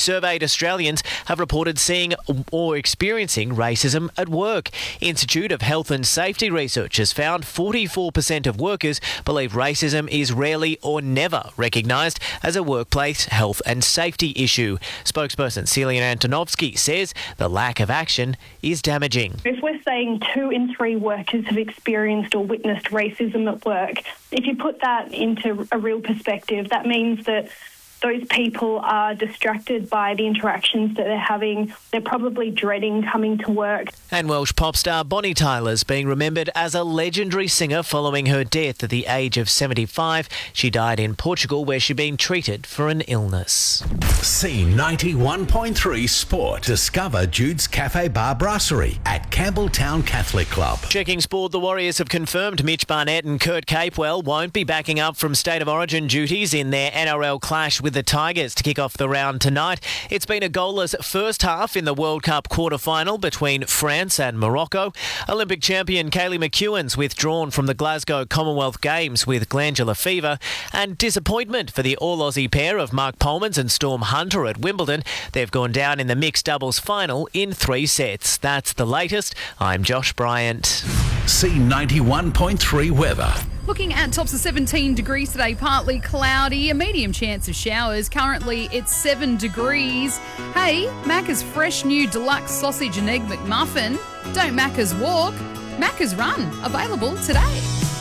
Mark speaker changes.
Speaker 1: surveyed Australians have reported seeing or experiencing racism at work. Institute of Health and Safety research has found 44% of workers believe racism is rarely or never recognised as a workplace health and safety issue. Spokesperson Celia Antonovsky says the lack of action is damaging.
Speaker 2: If we're saying 2 in 3 workers have experienced or witnessed racism at work, if you put that into a real perspective, that means that those people are distracted by the interactions that they're having. They're probably dreading coming to work.
Speaker 1: And Welsh pop star Bonnie Tyler's being remembered as a legendary singer following her death at the age of 75. She died in Portugal, where she'd been treated for an illness.
Speaker 3: C91.3 Sport. Discover Jude's Cafe Bar Brasserie at Campbelltown Catholic Club.
Speaker 1: Checking sport, the Warriors have confirmed Mitch Barnett and Kurt Capewell won't be backing up from State of Origin duties in their NRL clash with the Tigers to kick off the round tonight. It's been a goalless first half in the World Cup quarter-final between France and Morocco. Olympic champion Kaylee McEwen's withdrawn from the Glasgow Commonwealth Games with glandular fever. And disappointment for the All-Aussie pair of Mark Polmans and Storm Hunter at Wimbledon. They've gone down in the mixed doubles final in 3 sets. That's the latest. I'm Josh Bryant.
Speaker 3: C91.3 weather.
Speaker 4: Looking at tops of 17 degrees today, partly cloudy, a medium chance of showers. Currently, it's 7 degrees. Hey, Macca's fresh new deluxe sausage and egg McMuffin. Don't Macca's walk, Macca's run. Available today.